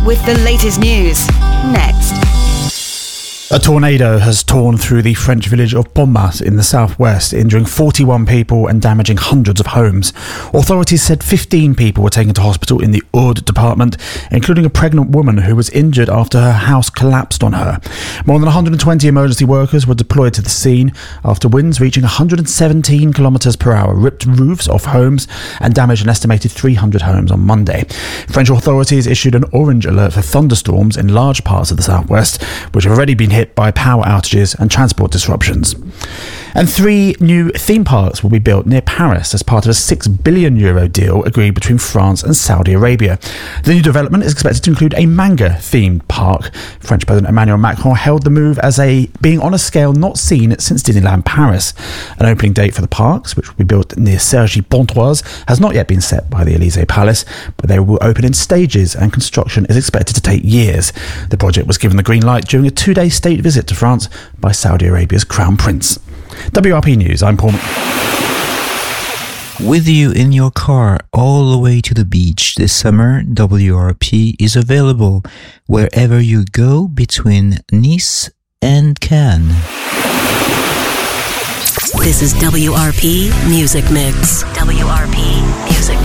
with the latest news. Next. A tornado has torn through the French village of Pontmain in the southwest, injuring 41 people and damaging hundreds of homes. Authorities said 15 people were taken to hospital in the Aude department, including a pregnant woman who was injured after her house collapsed on her. More than 120 emergency workers were deployed to the scene after winds reaching 117 kilometres per hour ripped roofs off homes and damaged an estimated 300 homes on Monday. French authorities issued an orange alert for thunderstorms in large parts of the southwest, which have already been hit by power outages and transport disruptions. And 3 new theme parks will be built near Paris as part of a €6 billion deal agreed between France and Saudi Arabia. The new development is expected to include a manga-themed park. French President Emmanuel Macron hailed the move as being on a scale not seen since Disneyland Paris. An opening date for the parks, which will be built near Cergy-Pontoise, has not yet been set by the Élysée Palace, but they will open in stages and construction is expected to take years. The project was given the green light during a 2-day state visit to France by Saudi Arabia's Crown Prince. WRP News, I'm Paul. With you in your car all the way to the beach this summer, WRP is available wherever you go between Nice and Cannes. This is WRP Music Mix. WRP Music